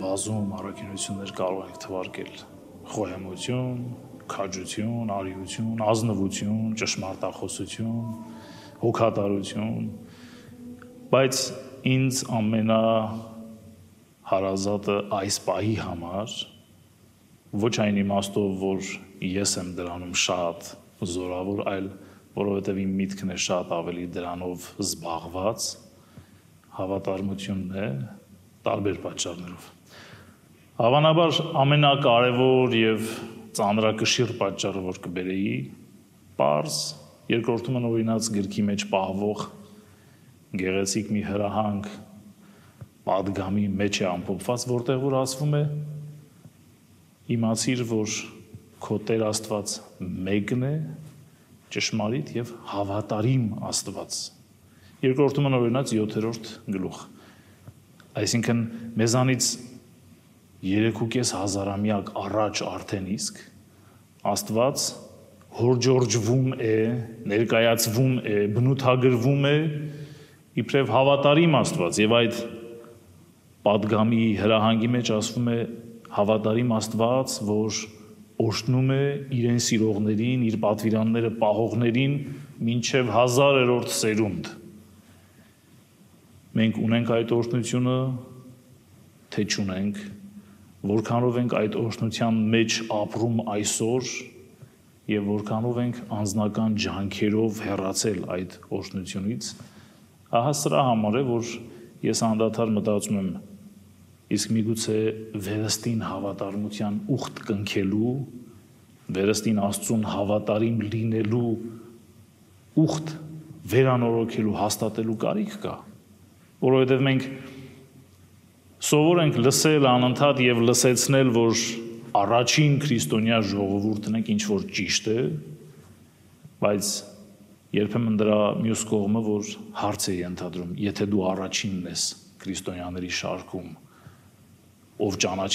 բազում առաքինություններ կարող ենք թվարկել. խոհեմություն, քաջություն, արիություն, ազնվություն, ճշմարտախոսություն, հոգատարություն, բայց ինձ ամենահարազատը այս պահի համար ոչ այն իմաստով, որ ես եմ դրանում շատ զորավոր, այլ որովհետև իմ միտքն է շատ ավելի դրանով զբաղված, հավատարմությունն է տարբեր պատճառներով։ Հավանաբար ամենակարևոր եւ ծանրակշիռ պատճառը, որ կբերեի, պարզ երկրորդում օրինած գրքի մեջ պահվող գեղեցիկ մի հրահանգ պատգամի մեջ է ամփոփված, որտեղ որ ասվում է. իմացիր, որ քո Տեր Աստված մեկն է, ճշմարիտ եւ հավատարիմ Աստված։ Երկրորդում օրինած 7-րդ գլուխ։ Այսինքն մեզանից 3500 առաջ արդեն իսկ Աստված հորջորջվում է, ներկայացվում է, բնութագրվում է իբրև հավատարիմ Աստված եւ այդ պատգամի հրահանգի մեջ ասվում է հավատարիմ Աստված, որ օրհնում է իրեն սիրողներին, իր պատվիրանները պահողներին մինչև 1000-րդ սերունդ։ Մենք ունենք այդ օրհնությունը, թե չունենք, որքանով ենք այդ օրհնության մեջ ապրում այսօր եւ որքանով ենք անձնական ջանքերով հեռացել այդ օրհնությունից, ահա սրա համար է, որ ես անդադար մտածում եմ, իսկ միգուցե վերստին հավատարմության ուխտ կնքելու, վերստին Աստծուն հավատարիմ լինելու ուխտ վերանորոգելու, հաստատելու կարիք կա, որովհետև մենք սովոր ենք լսել անընդհատ եւ լսեցնել, որ առաջին քրիստոնյա ժողովուրդն ենք, ինչ որ ճիշտ է, բայց երբեմն դրա մյուս կողմը, որ հարց է ենթադրում, եթե դու առաջինն ես քրիստոնյաների շարքում, ով ճանաչ